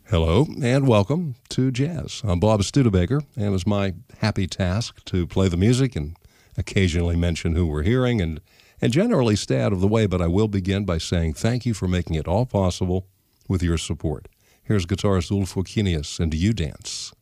Hello and welcome to Jazz. I'm Bob Studebaker, and it's my happy task to play the music and occasionally mention who we're hearing and generally stay out of the way, but I will begin by saying thank you for making it all possible with your support. Here's guitarist Ulf Wakinius and You Dance.